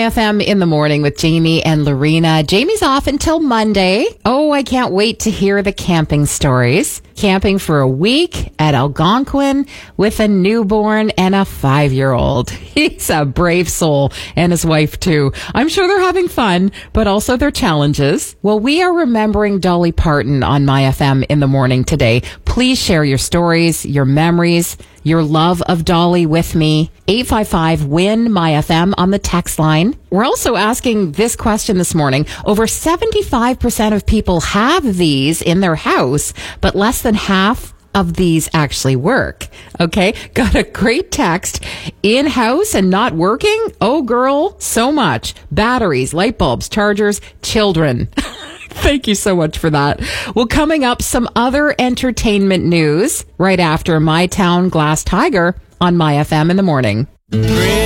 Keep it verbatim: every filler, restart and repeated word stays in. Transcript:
F M in the morning with Jamie and Lorena. Jamie's off until Monday. Oh, I can't wait to hear the camping stories. Camping for a week at Algonquin with a newborn and a five-year-old. He's a brave soul, and his wife too. I'm sure they're having fun, but also their challenges. Well, we are remembering Dolly Parton on My F M in the morning today. Please share your stories, your memories, your love of Dolly with me. eight five five, W I N, My F M on the text line. We're also asking this question this morning. Over seventy-five percent of people have these in their house, but less than half of these actually work. Okay, got a great text. In-house and not working? Oh, girl, so much. Batteries, light bulbs, chargers, children. Thank you so much for that. Well, coming up, some other entertainment news right after My Town Glass Tiger on My F M in the morning.